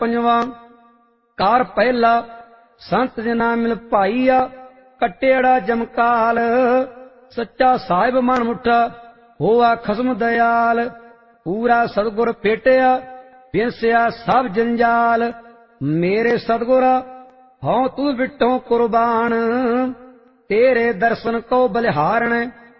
ਪੰਜਵਾਂ ਕਾਰ ਪਹਿਲਾ ਸੰਤ ਜਨਾ ਮਿਲ ਭਾਈਆ, ਕਟਿਆੜਾ ਜਮਕਾਲ। ਸੱਚਾ ਸਾਹਿਬ ਮਨ ਮੁੱਠਾ ਹੋਆ ਖਸਮ ਦਇਆਲ, ਪੂਰਾ ਸਤਿਗੁਰ ਭੇਟਿਆ ਵਿੰਸਿਆ ਸਭ ਜੰਜਾਲ। ਮੇਰੇ ਸਤਿਗੁਰਾ ਹਉ ਤੂੰ ਵਿਟੋਂ ਕੁਰਬਾਨ, ਤੇਰੇ ਦਰਸ਼ਨ ਕੋ ਬਲਿਹਾਰਣ।